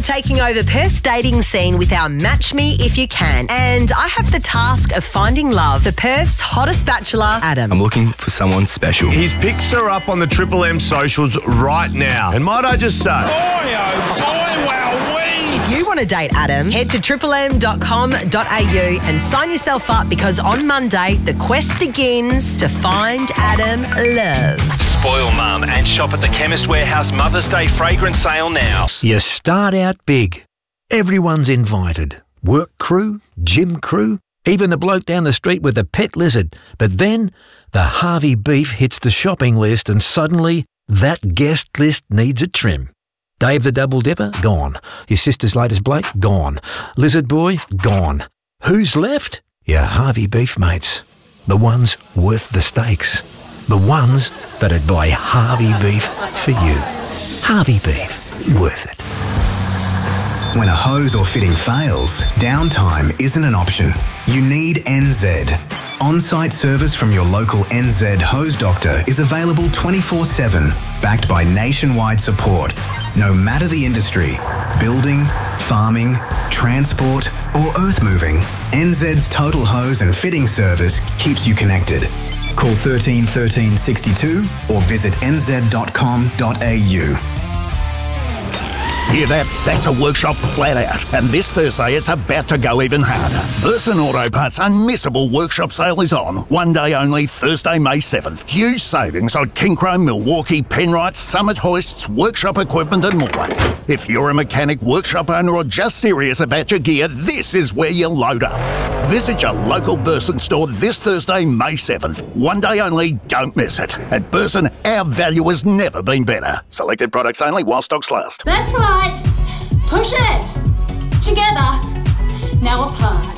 taking over Perth's dating scene with our Match Me If You Can. And I have the task of finding love for Perth's hottest bachelor, Adam. I'm looking for someone special. His pics are up on the Triple M socials right now. And might I just say... Boy, oh boy, wowee! If you want to date Adam, head to triplem.com.au and sign yourself up, because on Monday, the quest begins to find Adam love. Spoil Mum and shop at the Chemist Warehouse Mother's Day fragrance sale now. You start out big. Everyone's invited. Work crew, gym crew, even the bloke down the street with the pet lizard. But then the Harvey beef hits the shopping list and suddenly that guest list needs a trim. Dave the Double Dipper? Gone. Your sister's latest bloke? Gone. Lizard Boy? Gone. Who's left? Your Harvey beef mates. The ones worth the stakes. The ones that'd buy Harvey beef for you. Harvey beef. Worth it. When a hose or fitting fails, downtime isn't an option. You need NZ. On-site service from your local NZ hose doctor is available 24/7, backed by nationwide support. No matter the industry, building, farming, transport or earth moving, NZ's total hose and fitting service keeps you connected. Call 13 13 62 or visit nz.com.au. Hear that? That's a workshop flat out. And this Thursday, it's about to go even harder. Burson Auto Parts' unmissable workshop sale is on. One day only, Thursday, May 7th. Huge savings on King Chrome, Milwaukee, Penrites, Summit hoists, workshop equipment and more. If you're a mechanic, workshop owner or just serious about your gear, this is where you load up. Visit your local Burson store this Thursday, May 7th. One day only, don't miss it. At Burson, our value has never been better. Selected products only while stocks last. That's right. Push it. Together. Now apart.